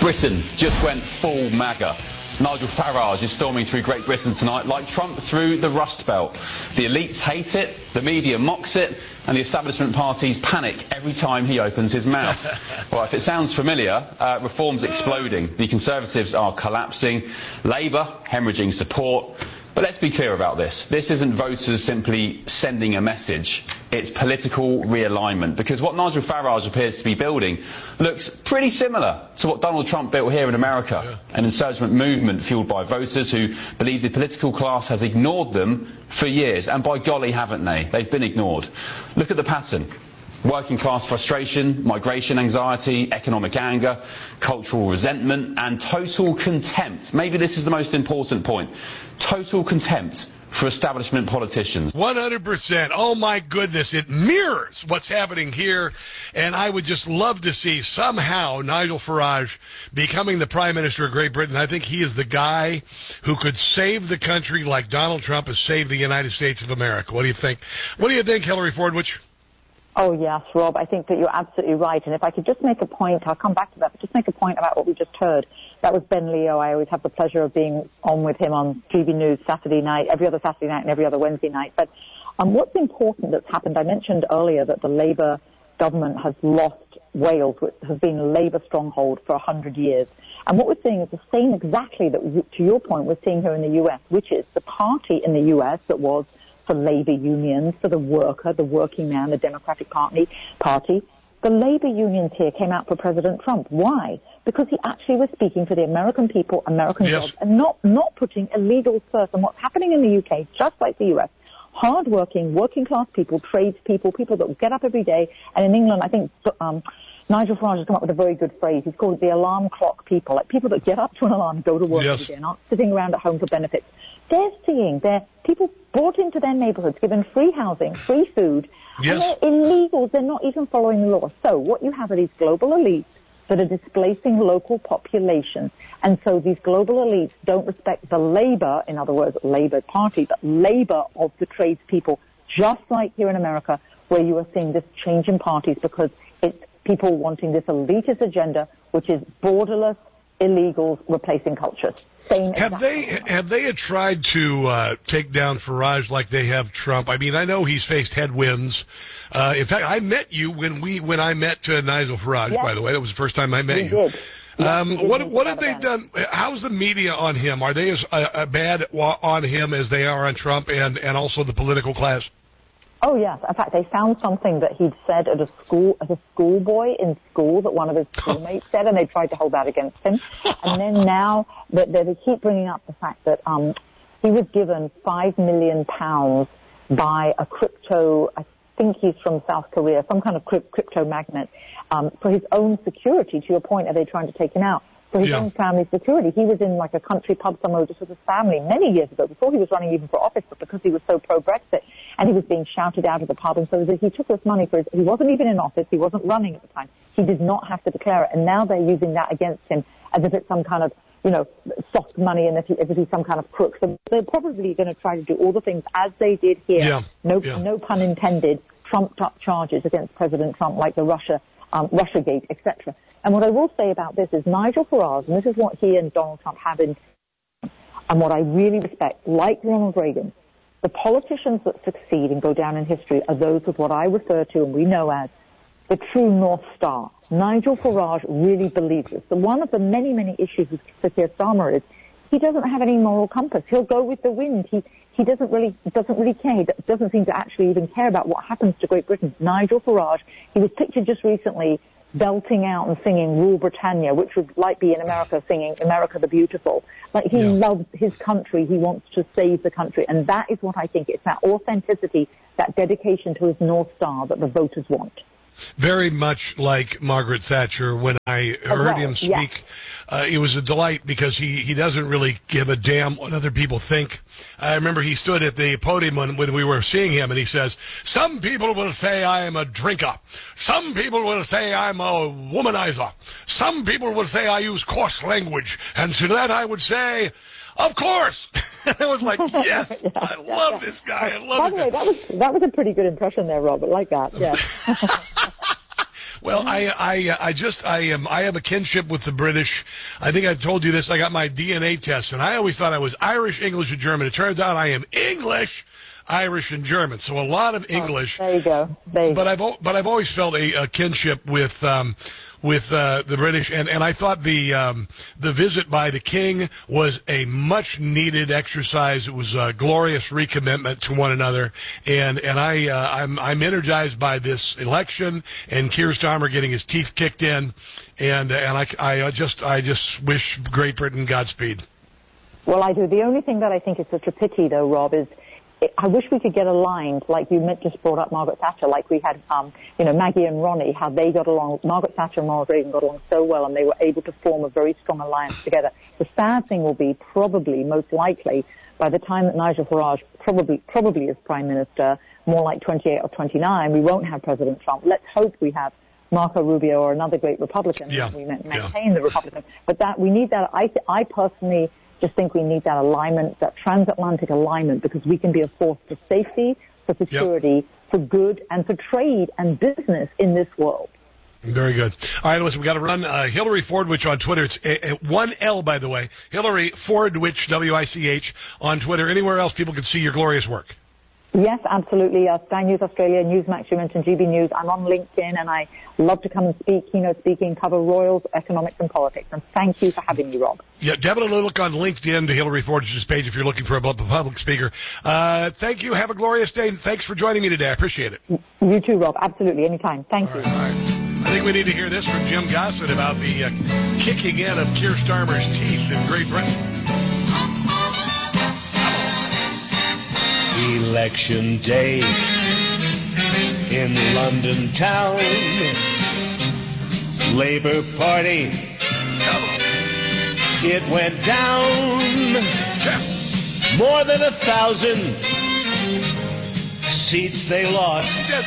Britain just went full MAGA. Nigel Farage is storming through Great Britain tonight like Trump through the Rust Belt. The elites hate it, the media mocks it, and the establishment parties panic every time he opens his mouth. Well, if it sounds familiar, reform's exploding. The Conservatives are collapsing. Labour hemorrhaging support. But let's be clear about this. This isn't voters simply sending a message. It's political realignment. Because what Nigel Farage appears to be building looks pretty similar to what Donald Trump built here in America. An insurgent movement fueled by voters who believe the political class has ignored them for years. And by golly, haven't they? They've been ignored. Look at the pattern. Working class frustration, migration anxiety, economic anger, cultural resentment and total contempt. Maybe this is the most important point. Total contempt for establishment politicians. 100%. Oh my goodness, it mirrors what's happening here, and I would just love to see somehow Nigel Farage becoming the Prime Minister of Great Britain. I think he is the guy who could save the country like Donald Trump has saved the United States of America. What do you think? What do you think, Hillary Fordwich? Oh, yes, Rob, I think that you're absolutely right. And if I could just make a point, I'll come back to that, but just make a point about what we just heard. That was Ben Leo. I always have the pleasure of being on with him on TV News Saturday night, every other Saturday night and every other Wednesday night. But what's important that's happened, I mentioned earlier that the Labour government has lost Wales, which has been a Labour stronghold for 100 years. And what we're seeing is the same exactly that, to your point, we're seeing here in the US, which is the party in the US that was for labor unions, for the worker, the working man, the Democratic Party. The labor unions here came out for President Trump. Why? Because he actually was speaking for the American people, American jobs, and not putting illegals first. And what's happening in the UK, just like the US, hard-working, working-class people, tradespeople, people that will get up every day. And in England, I think Nigel Farage has come up with a very good phrase. He's called it the alarm clock people, like people that get up to an alarm and go to work every day, not sitting around at home for benefits. They're seeing their people brought into their neighborhoods, given free housing, free food, and they're illegals. They're not even following the law. So what you have are these global elites that are displacing local populations. And so these global elites don't respect the labor, in other words, Labour Party, but labor of the tradespeople, just like here in America, where you are seeing this change in parties because it's people wanting this elitist agenda, which is borderless illegals replacing cultures. Have they tried to take down Farage like they have Trump? I mean, I know he's faced headwinds. In fact, I met you when I met Nigel Farage. By the way, that was the first time I met you. What have they done? How's the media on him? Are they as bad on him as they are on Trump and also the political class? Oh, yes. In fact, they found something that he'd said as a schoolboy in school that one of his schoolmates said, and they tried to hold that against him. And then now they keep bringing up the fact that he was given £5 million by a crypto, I think he's from South Korea, some kind of crypto magnate, for his own security. To your point, are they trying to take him out? For his own family security. He was in like a country pub somewhere just with his family many years ago, before he was running even for office, but because he was so pro-Brexit and he was being shouted out of the pub, and so he took this money he wasn't even in office, he wasn't running at the time, he did not have to declare it, and now they're using that against him as if it's some kind of, soft money and as if he's some kind of crook. So they're probably going to try to do all the things as they did here, no pun intended, trumped up charges against President Trump like the Russiagate, etc. And what I will say about this is Nigel Farage, and this is what he and Donald Trump have in, and what I really respect, like Ronald Reagan, the politicians that succeed and go down in history are those with what I refer to and we know as the true North Star. Nigel Farage really believes this. So one of the many, many issues with Keir Starmer is he doesn't have any moral compass. He'll go with the wind. He doesn't really care. He doesn't seem to actually even care about what happens to Great Britain. Nigel Farage, he was pictured just recently belting out and singing Rule Britannia, which would like be in America singing America the Beautiful. Like he loves his country. He wants to save the country. And that is what I think. It's that authenticity, that dedication to his North Star that the voters want. Very much like Margaret Thatcher. When I heard him speak, it was a delight because he doesn't really give a damn what other people think. I remember he stood at the podium when we were seeing him, and he says, some people will say I am a drinker. Some people will say I'm a womanizer. Some people will say I use coarse language. And to that I would say, of course. I was like, yes, I love this guy. I love By the way, that was a pretty good impression there, Robert. Like that, yeah. Well, I have a kinship with the British. I think I told you this. I got my DNA test, and I always thought I was Irish, English, and German. It turns out I am English, Irish, and German. So a lot of English. There you go. But I've always felt a kinship with the British, and I thought the visit by the King was a much needed exercise. It was a glorious recommitment to one another, and I'm energized by this election and Keir Starmer getting his teeth kicked in, and I just wish Great Britain Godspeed. Well, I do. The only thing that I think is such a pity, though, Rob, is I wish we could get aligned, like you just brought up Margaret Thatcher, like we had, Maggie and Ronnie, how they got along. Margaret Thatcher and Ronald Reagan got along so well, and they were able to form a very strong alliance together. The sad thing will be, probably, most likely, by the time that Nigel Farage probably is Prime Minister, more like 28 or 29, we won't have President Trump. Let's hope we have Marco Rubio or another great Republican. Yeah. We maintain the Republican. But that we need that. I personally just think we need that alignment, that transatlantic alignment, because we can be a force for safety, for security, for good, and for trade and business in this world. Very good. All right, listen, we got to run. Hillary Fordwich on Twitter. It's 1L, by the way. Hillary Fordwich, W-I-C-H, on Twitter. Anywhere else people can see your glorious work? Yes, absolutely. Sky News Australia, Newsmax, you mentioned GB News. I'm on LinkedIn, and I love to come and speak, keynote speaking, cover royals, economics, and politics. And thank you for having me, Rob. Yeah, definitely look on LinkedIn to Hillary Fordwich's page if you're looking for a public speaker. Thank you. Have a glorious day, and thanks for joining me today. I appreciate it. You too, Rob. Absolutely. Anytime. Thank you. All right. I think we need to hear this from Jim Gossett about the kicking in of Keir Starmer's teeth in Great Britain. Election day in London town, Labour Party, it went down. More than 1,000 seats they lost.